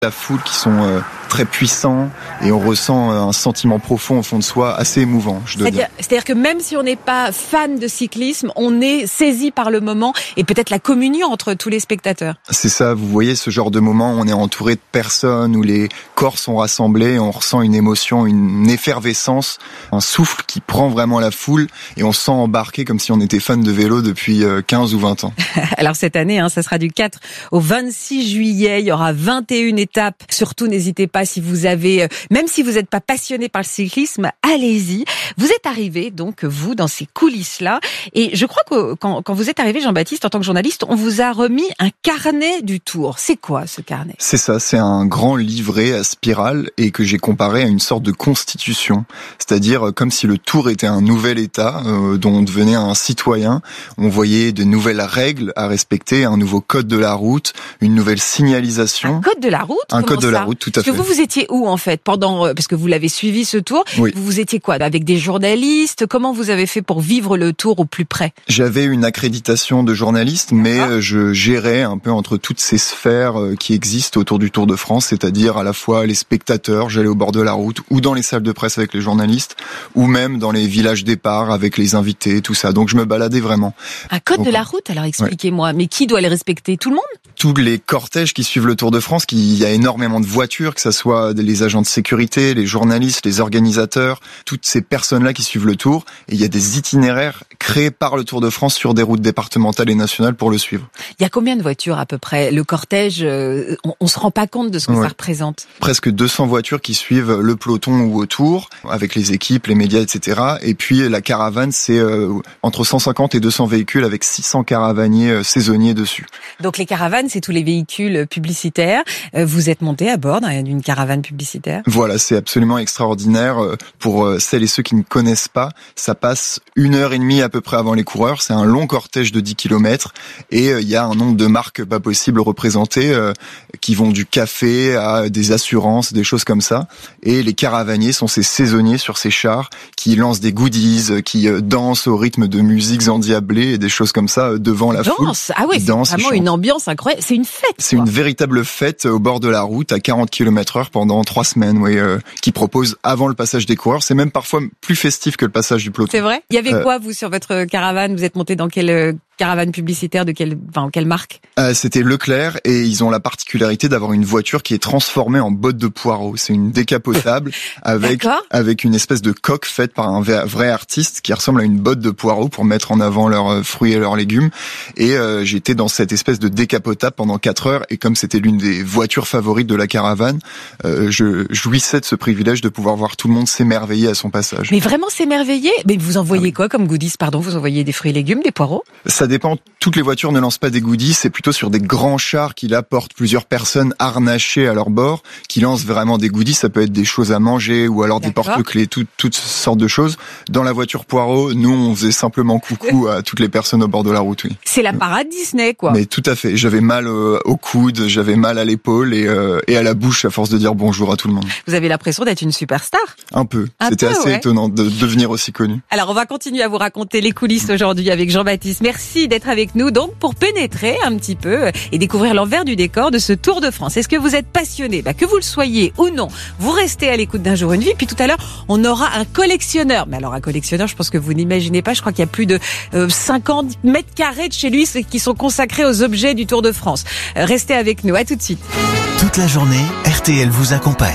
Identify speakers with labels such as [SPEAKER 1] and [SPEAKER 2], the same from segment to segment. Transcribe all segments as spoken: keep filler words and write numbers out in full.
[SPEAKER 1] La foule qui sont euh, très puissants et on ressent euh, un sentiment profond au fond de soi assez émouvant, je dois
[SPEAKER 2] c'est-à-dire,
[SPEAKER 1] dire.
[SPEAKER 2] C'est-à-dire que même si on n'est pas fan de cyclisme, on est saisi par le moment et peut-être la communion entre tous les spectateurs.
[SPEAKER 1] C'est ça, vous voyez ce genre de moment où on est entouré de personnes, où les corps sont rassemblés, on ressent une émotion, une effervescence, un souffle qui prend vraiment la foule et on se sent embarqué comme si on était fan de vélo depuis euh, quinze ou vingt ans.
[SPEAKER 2] Alors cette année, hein, ça sera du quatre au vingt-six juillet, il y aura vingt et une étapes. Surtout, n'hésitez pas si vous avez, même si vous n'êtes pas passionné par le cyclisme, allez-y. Vous êtes arrivé, donc, vous, dans ces coulisses-là. Et je crois que quand, quand vous êtes arrivé, Jean-Baptiste, en tant que journaliste, on vous a remis un carnet du Tour. C'est quoi, ce carnet?
[SPEAKER 1] C'est ça, c'est un grand livret à spirale et que j'ai comparé à une sorte de constitution. C'est-à-dire comme si le Tour était un nouvel État euh, dont on devenait un citoyen. On voyait de nouvelles règles à respecter, un nouveau code de la route, une nouvelle signalisation.
[SPEAKER 2] Un code de la route?
[SPEAKER 1] Un code de
[SPEAKER 2] ça
[SPEAKER 1] la route, tout à
[SPEAKER 2] parce
[SPEAKER 1] fait.
[SPEAKER 2] Que vous, vous étiez où, en fait, pendant, parce que vous l'avez suivi, ce Tour?
[SPEAKER 1] Oui.
[SPEAKER 2] Vous, vous étiez quoi? Avec des journalistes? Comment vous avez fait pour vivre le Tour au plus près?
[SPEAKER 1] J'avais une accréditation de journaliste, mais ah. je gérais un peu entre toutes ces sphères qui existent autour du Tour de France, c'est-à-dire à la fois les spectateurs, j'allais au bord de la route, ou dans les salles de presse avec les journalistes, ou même dans les villages départ avec les invités, tout ça. Donc je me baladais vraiment.
[SPEAKER 2] Un code
[SPEAKER 1] Donc,
[SPEAKER 2] de la route, alors expliquez-moi.
[SPEAKER 1] Ouais.
[SPEAKER 2] Mais qui doit les respecter? Tout le monde?
[SPEAKER 1] Tous les cortèges qui suivent le Tour de France, il y a énormément de voitures, que ce soit les agents de sécurité, les journalistes, les organisateurs, toutes ces personnes-là qui suivent le Tour. Et il y a des itinéraires créés par le Tour de France sur des routes départementales et nationales pour le suivre.
[SPEAKER 2] Il y a combien de voitures à peu près? Le cortège, euh, on, on se rend pas compte de ce que ouais. ça représente.
[SPEAKER 1] Presque deux cents voitures qui suivent le peloton ou autour, avec les équipes, les médias, et cetera. Et puis la caravane, c'est euh, entre cent cinquante et deux cents véhicules avec six cents caravaniers euh, saisonniers dessus.
[SPEAKER 2] Donc les caravanes, c'est tous les véhicules publicitaires. Vous êtes monté à bord d'une caravane publicitaire?
[SPEAKER 1] Voilà, c'est absolument extraordinaire. Pour celles et ceux qui ne connaissent pas, ça passe une heure et demie à peu près avant les coureurs. C'est un long cortège de dix kilomètres et il y a un nombre de marques pas possibles représentées qui vont du café à des assurances, des choses comme ça. Et les caravaniers sont ces saisonniers sur ces chars qui lancent des goodies, qui dansent au rythme de musiques endiablées et des choses comme ça devant la
[SPEAKER 2] danse.
[SPEAKER 1] foule.
[SPEAKER 2] Ah oui, c'est vraiment une ambiance incroyable. C'est une fête.
[SPEAKER 1] C'est une véritable fête au bord de la route à quarante kilomètres heure pendant trois semaines, oui, euh, qui propose avant le passage des coureurs. C'est même parfois plus festif que le passage du peloton.
[SPEAKER 2] C'est vrai? Il y avait euh, quoi, vous, sur votre caravane? Vous êtes monté dans quelle caravane publicitaire, de quelle, enfin, quelle marque?
[SPEAKER 1] euh, C'était Leclerc et ils ont la particularité d'avoir une voiture qui est transformée en botte de poireaux. C'est une décapotable avec avec une espèce de coque faite par un vrai artiste qui ressemble à une botte de poireaux pour mettre en avant leurs fruits et leurs légumes. Et euh, j'étais dans cette espèce de décapotable pendant quatre heures et comme c'était l'une des voitures favorites de la caravane, euh, je jouissais de ce privilège de pouvoir voir tout le monde s'émerveiller à son passage.
[SPEAKER 2] Mais vraiment s'émerveiller? Mais vous envoyez ah oui. quoi comme goodies? Pardon, vous envoyez des fruits et légumes, des poireaux?
[SPEAKER 1] Ça dépend. Toutes les voitures ne lancent pas des goodies. C'est plutôt sur des grands chars qui là portent plusieurs personnes harnachées à leur bord, qui lancent vraiment des goodies. Ça peut être des choses à manger ou alors des porte-clés, tout, toutes sortes de choses. Dans la voiture poireau, nous, on faisait simplement coucou à toutes les personnes au bord de la route, oui.
[SPEAKER 2] C'est la parade Disney, quoi.
[SPEAKER 1] Mais tout à fait. J'avais mal au, au coude, j'avais mal à l'épaule et, euh, et à la bouche à force de dire bonjour à tout le monde.
[SPEAKER 2] Vous avez l'impression d'être une superstar?
[SPEAKER 1] Un peu.
[SPEAKER 2] Un
[SPEAKER 1] C'était
[SPEAKER 2] peu,
[SPEAKER 1] assez
[SPEAKER 2] ouais.
[SPEAKER 1] étonnant de devenir aussi connu.
[SPEAKER 2] Alors, on va continuer à vous raconter les coulisses aujourd'hui avec Jean-Baptiste. Merci d'être avec nous, donc, pour pénétrer un petit peu et découvrir l'envers du décor de ce Tour de France. Est-ce que vous êtes passionné? Bah, que vous le soyez ou non, vous restez à l'écoute d'Un jour une vie. Puis tout à l'heure, on aura un collectionneur. Mais alors, un collectionneur, je pense que vous n'imaginez pas. Je crois qu'il y a plus de euh, cinquante mètres carrés de chez lui qui sont consacrés aux objets du Tour de France. Euh, restez avec nous. À tout de suite.
[SPEAKER 3] Toute la journée, R T L vous accompagne.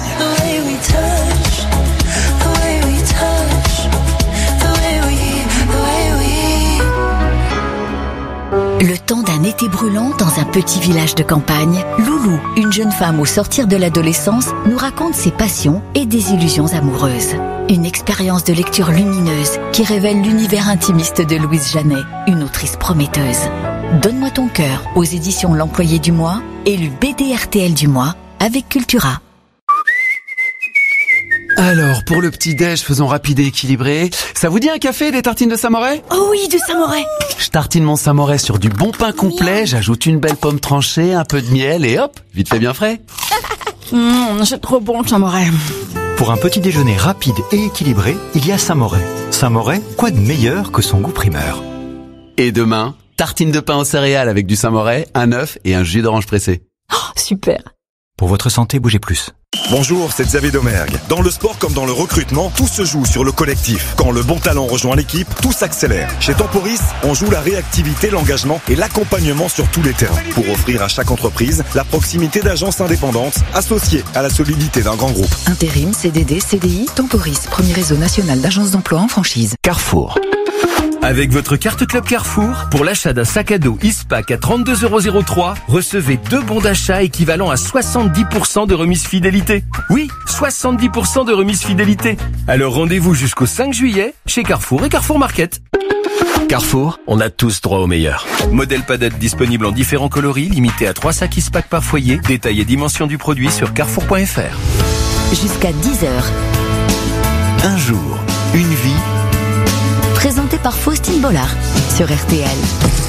[SPEAKER 4] Le temps d'un été brûlant dans un petit village de campagne, Loulou, une jeune femme au sortir de l'adolescence, nous raconte ses passions et désillusions amoureuses. Une expérience de lecture lumineuse qui révèle l'univers intimiste de Louise Janet, une autrice prometteuse. Donne-moi ton cœur aux éditions L'Employé du mois, élu B D R T L du mois avec Cultura.
[SPEAKER 5] Alors, pour le petit-déj, faisons rapide et équilibré. Ça vous dit un café, des tartines de Saint-Moret?
[SPEAKER 4] Oh oui, de Saint-Moret.
[SPEAKER 5] Je tartine mon Saint-Moret sur du bon pain complet, j'ajoute une belle pomme tranchée, un peu de miel et hop, vite fait bien frais.
[SPEAKER 4] Mmh, c'est trop bon, Saint-Moret.
[SPEAKER 6] Pour un petit déjeuner rapide et équilibré, il y a Saint-Moret. Saint-Moret, quoi de meilleur que son goût primeur?
[SPEAKER 5] Et demain, tartine de pain aux céréales avec du Saint-Moret, un œuf et un jus d'orange pressé.
[SPEAKER 4] Oh, super.
[SPEAKER 6] Pour votre santé, bougez plus.
[SPEAKER 7] Bonjour, c'est Xavier Domergue. Dans le sport comme dans le recrutement, tout se joue sur le collectif. Quand le bon talent rejoint l'équipe, tout s'accélère. Chez Temporis, on joue la réactivité, l'engagement et l'accompagnement sur tous les terrains pour offrir à chaque entreprise la proximité d'agences indépendantes associées à la solidité d'un grand groupe.
[SPEAKER 8] Intérim, C D D, C D I, Temporis, premier réseau national d'agences d'emploi en franchise.
[SPEAKER 5] Carrefour.
[SPEAKER 9] Avec votre carte Club Carrefour, pour l'achat d'un sac à dos Ispac à trente-deux euros zéro trois, recevez deux bons d'achat équivalent à soixante-dix pour cent de remise fidélité. Oui, soixante-dix pour cent de remise fidélité. Alors rendez-vous jusqu'au cinq juillet chez Carrefour et Carrefour Market.
[SPEAKER 5] Carrefour, on a tous droit au meilleur.
[SPEAKER 9] Modèle padette disponible en différents coloris, limité à trois sacs Ispac par foyer. Détail et dimension du produit sur carrefour point f r.
[SPEAKER 4] Jusqu'à dix heures.
[SPEAKER 3] Un jour, une vie.
[SPEAKER 4] Présenté par Faustine Bollard sur R T L.